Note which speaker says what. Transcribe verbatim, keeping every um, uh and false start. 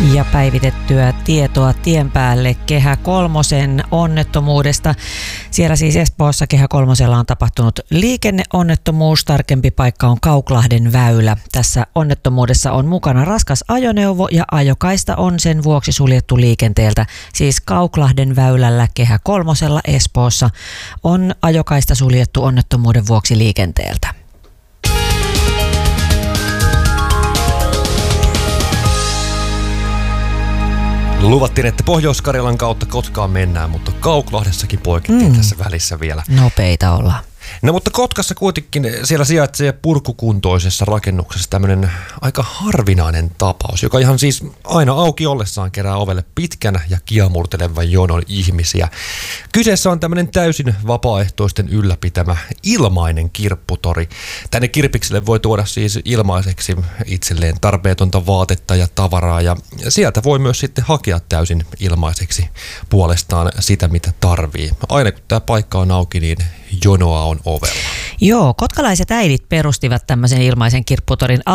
Speaker 1: Ja päivitettyä tietoa tien päälle Kehä Kolmosen onnettomuudesta. Siellä siis Espoossa Kehä Kolmosella on tapahtunut liikenneonnettomuus. Tarkempi paikka on Kauklahden väylä. Tässä onnettomuudessa on mukana raskas ajoneuvo ja ajokaista on sen vuoksi suljettu liikenteeltä. Siis Kauklahden väylällä Kehä Kolmosella Espoossa on ajokaista suljettu onnettomuuden vuoksi liikenteeltä.
Speaker 2: Luvattiin, että Pohjois-Karjalan kautta Kotkaan mennään, mutta Kauklahdessakin poikettiin mm. tässä välissä vielä.
Speaker 1: Nopeita ollaan.
Speaker 2: No mutta Kotkassa kuitenkin siellä sijaitsee purkukuntoisessa rakennuksessa tämmöinen aika harvinainen tapaus, joka ihan siis aina auki ollessaan kerää ovelle pitkän ja kiamurtelevan jonon ihmisiä. Kyseessä on tämmöinen täysin vapaaehtoisten ylläpitämä ilmainen kirpputori. Tänne kirpikselle voi tuoda siis ilmaiseksi itselleen tarpeetonta vaatetta ja tavaraa ja sieltä voi myös sitten hakea täysin ilmaiseksi puolestaan sitä mitä tarvii. Aina kun tämä paikka on auki, niin jonoa on ovella.
Speaker 1: Joo, kotkalaiset äidit perustivat tämmöisen ilmaisen kirpputorin